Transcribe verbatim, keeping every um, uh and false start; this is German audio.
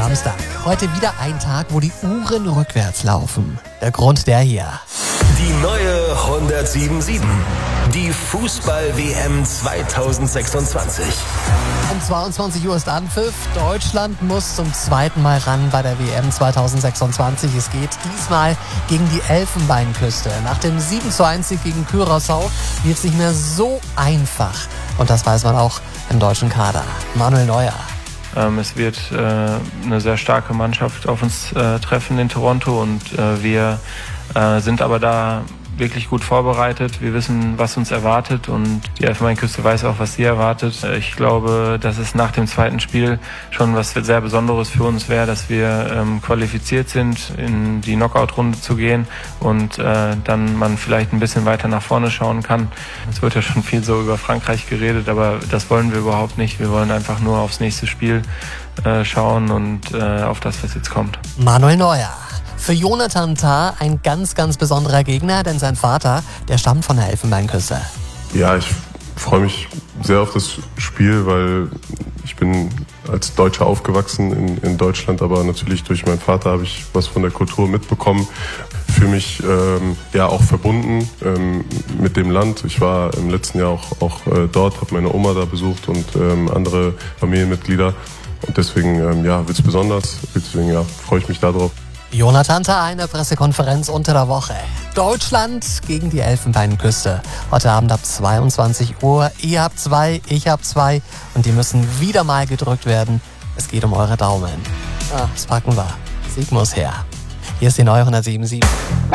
Samstag. Heute wieder ein Tag, wo die Uhren rückwärts laufen. Der Grund der hier. Die neue hundertsiebenundsiebzig. Die Fußball-W M zweitausendsechsundzwanzig. Um zweiundzwanzig Uhr ist Anpfiff. Deutschland muss zum zweiten Mal ran bei der W M zweitausendsechsundzwanzig. Es geht diesmal gegen die Elfenbeinküste. Nach dem sieben zu eins Sieg gegen Curaçao wird es nicht mehr so einfach. Und das weiß man auch im deutschen Kader. Manuel Neuer. Ähm, es wird äh, eine sehr starke Mannschaft auf uns äh, treffen in Toronto und äh, wir äh, sind aber da wirklich gut vorbereitet. Wir wissen, was uns erwartet und die Elfenbeinküste weiß auch, was sie erwartet. Ich glaube, dass es nach dem zweiten Spiel schon was sehr Besonderes für uns wäre, dass wir ähm, qualifiziert sind, in die Knockout-Runde zu gehen und äh, dann man vielleicht ein bisschen weiter nach vorne schauen kann. Es wird ja schon viel so über Frankreich geredet, aber das wollen wir überhaupt nicht. Wir wollen einfach nur aufs nächste Spiel äh, schauen und äh, auf das, was jetzt kommt. Manuel Neuer. Für Jonathan Tah ein ganz, ganz besonderer Gegner, denn sein Vater, der stammt von der Elfenbeinküste. Ja, ich freue mich sehr auf das Spiel, weil ich bin als Deutscher aufgewachsen in, in Deutschland, aber natürlich durch meinen Vater habe ich was von der Kultur mitbekommen. Fühle mich ähm, ja auch verbunden ähm, mit dem Land. Ich war im letzten Jahr auch, auch äh, dort, habe meine Oma da besucht und ähm, andere Familienmitglieder. Und deswegen ähm, ja, wird es besonders. Deswegen ja, freue ich mich darauf. Jonathan Tah in der Pressekonferenz unter der Woche. Deutschland gegen die Elfenbeinküste. Heute Abend ab zweiundzwanzig Uhr. Ihr habt zwei, ich hab zwei. Und die müssen wieder mal gedrückt werden. Es geht um eure Daumen. Ah, das packen wir. Sieg muss her. Hier ist die neue hundertsiebenundsiebzig.